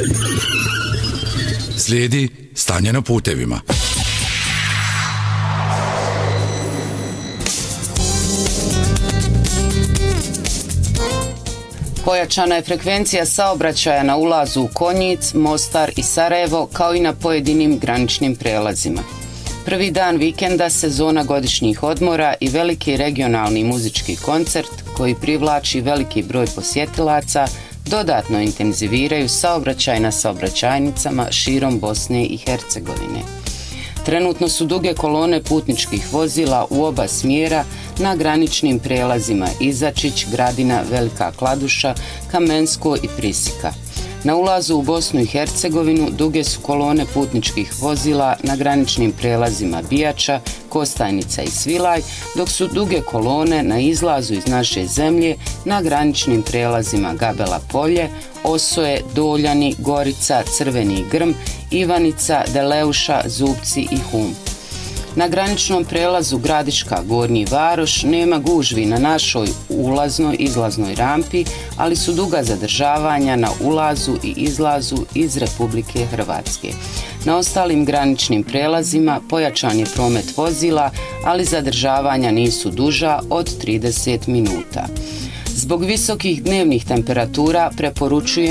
Slijedi stanje na putevima. Pojačana je frekvencija saobraćaja na ulazu u Konjic, Mostar i Sarajevo, kao i na pojedinim graničnim prelazima. Prvi dan vikenda, sezona godišnjih odmora i veliki regionalni muzički koncert koji privlači veliki broj posjetilaca dodatno intenziviraju saobraćaj na saobraćajnicama širom Bosne i Hercegovine. Trenutno su duge kolone putničkih vozila u oba smjera na graničnim prelazima Izačić, Gradina, Velika Kladuša, Kamensko i Prisika. Na ulazu u Bosnu i Hercegovinu duge su kolone putničkih vozila na graničnim prelazima Bijača, Kostajnica i Svilaj, dok su duge kolone na izlazu iz naše zemlje na graničnim prelazima Gabela Polje, Osoje, Doljani, Gorica, Crveni Grm, Ivanica, Deleuša, Zubci i Hum. Na graničnom prelazu Gradiška Gornji Varoš nema gužvi na našoj ulaznoj izlaznoj rampi, ali su duga zadržavanja na ulazu i izlazu iz Republike Hrvatske. Na ostalim graničnim prelazima pojačan je promet vozila, ali zadržavanja nisu duža od 30 minuta. Zbog visokih dnevnih temperatura preporučujemo